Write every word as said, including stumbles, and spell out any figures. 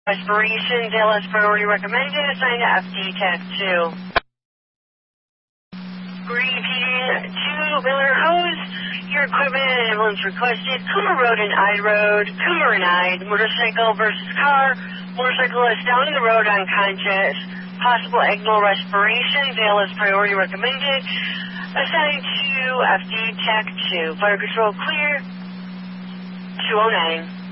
Respiration, L S priority recommended, assigned to F D Tech two. Repeating two Miller Hose, your equipment and ambulance requested, Coomer Road and I Road, Coomer and I, motorcycle versus car, motorcyclist down the road unconscious, possible ECMO respiration, L S priority recommended, assigned to F D Tech two. Fire control clear, two oh nine.